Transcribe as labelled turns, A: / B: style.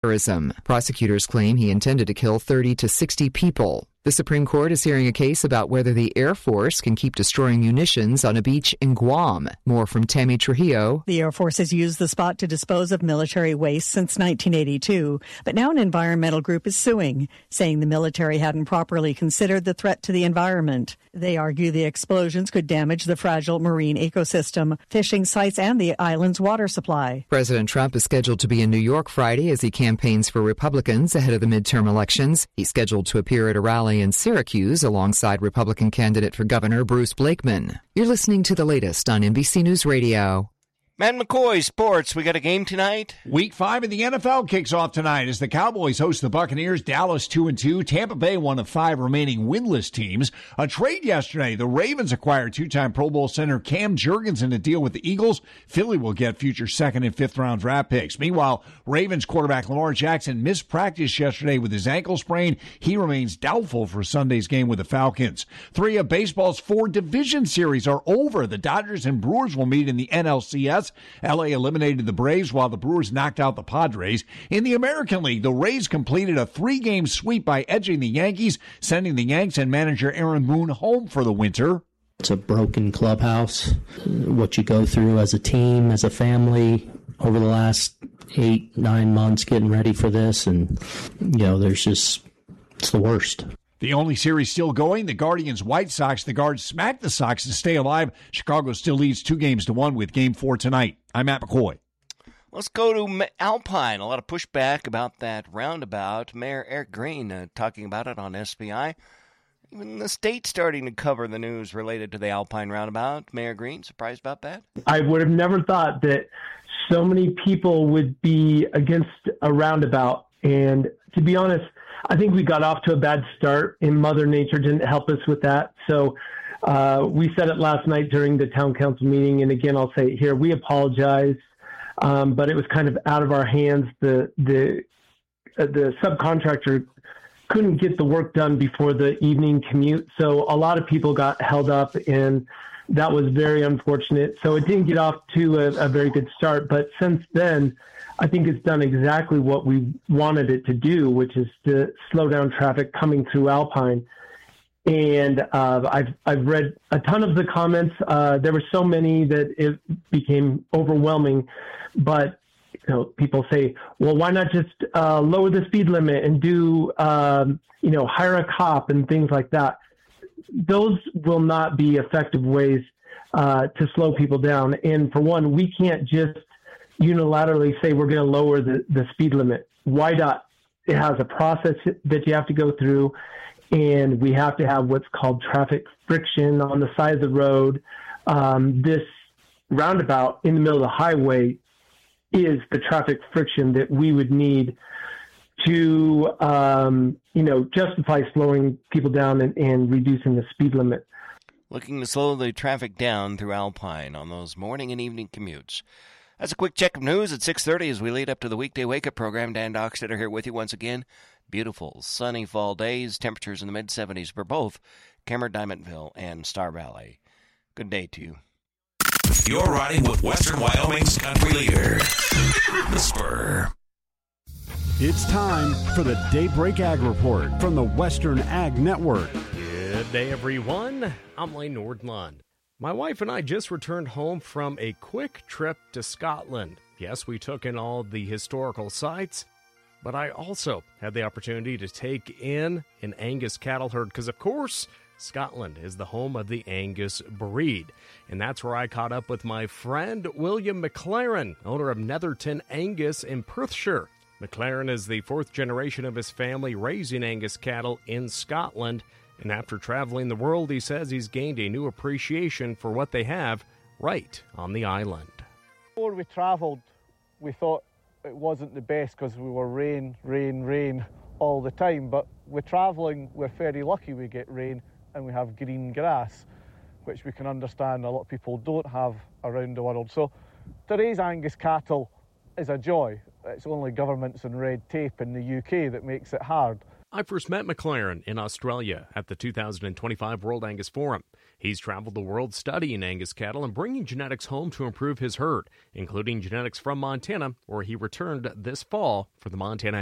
A: terrorism. Prosecutors claim he intended to kill 30 to 60 people. The Supreme Court is hearing a case about whether the Air Force can keep destroying munitions on a beach in Guam. More from Tammy Trujillo.
B: The Air Force has used the spot to dispose of military waste since 1982, but now an environmental group is suing, saying the military hadn't properly considered the threat to the environment. They argue the explosions could damage the fragile marine ecosystem, fishing sites, and the island's water supply.
A: President Trump is scheduled to be in New York Friday as he campaigns for Republicans ahead of the midterm elections. He's scheduled to appear at a rally in Syracuse alongside Republican candidate for governor Bruce Blakeman. You're listening to the latest on NBC News Radio.
C: Matt McCoy, sports. We got a game tonight.
D: Week 5 of the NFL kicks off tonight as the Cowboys host the Buccaneers. Dallas 2-2. Tampa Bay, one of 5 remaining winless teams. A trade yesterday. The Ravens acquired 2-time Pro Bowl center Cam Jurgens in a deal with the Eagles. Philly will get future 2nd and 5th round draft picks. Meanwhile, Ravens quarterback Lamar Jackson missed practice yesterday with his ankle sprain. He remains doubtful for Sunday's game with the Falcons. 3 of baseball's 4 division series are over. The Dodgers and Brewers will meet in the NLCS. LA eliminated the Braves while the Brewers knocked out the Padres. In the American League, the Rays completed a 3-game sweep by edging the Yankees, sending the Yanks and manager Aaron Boone home for the winter.
E: It's a broken clubhouse. What you go through as a team, as a family, over the last 8-9 months getting ready for this, and, it's the worst.
D: The only series still going, the Guardians-White Sox. The Guards smacked the Sox to stay alive. Chicago still leads 2-1 with Game 4 tonight. I'm Matt McCoy.
C: Let's go to Alpine. A lot of pushback about that roundabout. Mayor Eric Green talking about it on SBI. Even the state starting to cover the news related to the Alpine roundabout. Mayor Green, surprised about that?
F: I would have never thought that so many people would be against a roundabout. And to be honest, I think we got off to a bad start, and Mother Nature didn't help us with that. So we said it last night during the town council meeting, and again, I'll say it here. We apologize, but it was kind of out of our hands. The subcontractor couldn't get the work done before the evening commute, so a lot of people got held up, and that was very unfortunate. So it didn't get off to a very good start, but since then, I think it's done exactly what we wanted it to do, which is to slow down traffic coming through Alpine. And I've read a ton of the comments. There were so many that it became overwhelming. But people say, well, why not just lower the speed limit and do hire a cop and things like that? Those will not be effective ways to slow people down. And for one, we can't just unilaterally say we're going to lower the speed limit. WYDOT, it has a process that you have to go through, and we have to have what's called traffic friction on the side of the road. This roundabout in the middle of the highway is the traffic friction that we would need to, justify slowing people down and reducing the speed limit.
C: Looking to slow the traffic down through Alpine on those morning and evening commutes. That's a quick check of news at 6:30 as we lead up to the weekday wake-up program. Dan Dockstetter here with you once again. Beautiful, sunny fall days. Temperatures in the mid-70s for both Cameron, Diamondville, and Star Valley. Good day to you.
G: You're riding with Western Wyoming's country leader, The Spur.
H: It's time for the Daybreak Ag Report from the Western Ag Network.
I: Good day, everyone. I'm Lane Nordlund. My wife and I just returned home from a quick trip to Scotland. Yes, we took in all the historical sites, but I also had the opportunity to take in an Angus cattle herd because, of course, Scotland is the home of the Angus breed. And that's where I caught up with my friend William McLaren, owner of Netherton Angus in Perthshire. McLaren is the 4th generation of his family raising Angus cattle in Scotland. And after traveling the world, he says he's gained a new appreciation for what they have right on the island.
J: Before we travelled, we thought it wasn't the best because we were rain all the time. But with travelling, we're very lucky we get rain and we have green grass, which we can understand a lot of people don't have around the world. So to raise Angus cattle is a joy. It's only governments and red tape in the UK that makes it hard.
I: I first met McLaren in Australia at the 2025 World Angus Forum. He's traveled the world studying Angus cattle and bringing genetics home to improve his herd, including genetics from Montana, where he returned this fall for the Montana